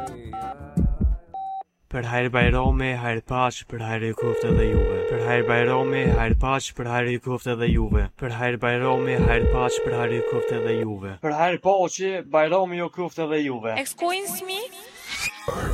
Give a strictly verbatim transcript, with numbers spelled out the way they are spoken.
Për hajrë bajrami, hajrë pash, për hajrë i koftë edhe juve. Për hajrë bajrami, hajrë pash, për hajrë i koftë edhe juve. Për hajrë bajrami, hajrë pash, për hajrë i koftë edhe juve. Për hajrë pashi, bajrami ju koftë edhe juve. Excuse me?